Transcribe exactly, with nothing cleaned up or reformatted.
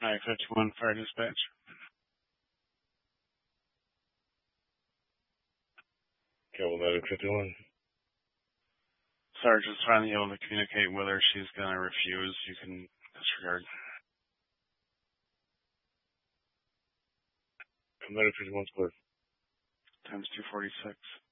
I fifty-one Fire Dispatch. Cavalry fifty-one. Sergeant's finally able to communicate whether she's going to refuse. You can disregard. Cavalry fifty-one square. Times two forty-six.